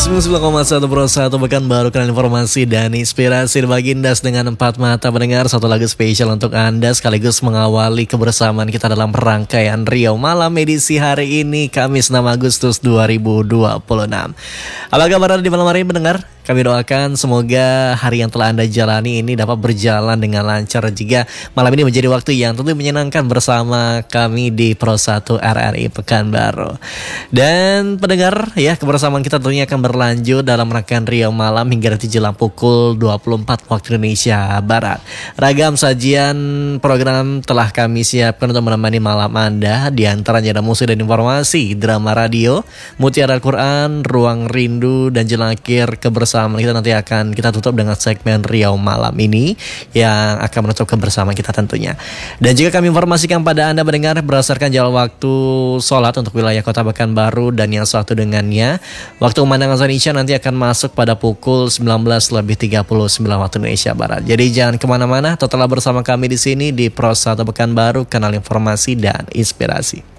99,1 Pro 1 Pekan Baru, kenal informasi dan inspirasi Bagindas dengan 4 mata mendengar satu lagu spesial untuk Anda sekaligus mengawali kebersamaan kita dalam rangkaian Riau Malam edisi hari ini Kamis 6 Agustus 2026. Apa kabar di malam hari ini mendengar? Kami doakan semoga hari yang telah Anda jalani ini dapat berjalan dengan lancar jika malam ini menjadi waktu yang tentu menyenangkan bersama kami di Pro 1 RRI Pekanbaru. Dan pendengar ya, kebersamaan kita tentunya akan berlanjut dalam rangkaian Riau Malam hingga nanti jelang pukul 24 waktu Indonesia Barat. Ragam sajian program telah kami siapkan untuk menemani malam Anda, di antaranya ada musik dan informasi, drama radio, Mutiara Al-Quran, Ruang Rindu, dan jelang akhir kebersamaan kita nanti akan kita tutup dengan segmen Riau Malam ini yang akan menutup kebersamaan kita tentunya. Dan juga kami informasikan pada Anda mendengar berdasarkan jadwal waktu sholat untuk wilayah Kota Pekanbaru dan yang satu dengannya, waktu pemandangan azan Isya nanti akan masuk pada pukul 19:39 waktu Indonesia Barat. Jadi jangan kemana-mana, tetaplah bersama kami di sini di Pro 1 Pekanbaru, kanal informasi dan inspirasi.